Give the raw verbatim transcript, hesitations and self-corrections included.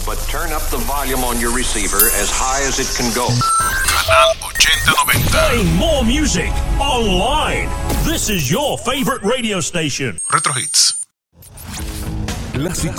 but turn up the volume on your receiver as high as it can go. Canal ochenta noventa. Playing more music online. This is your favorite radio station. Retro Hits. Clásicos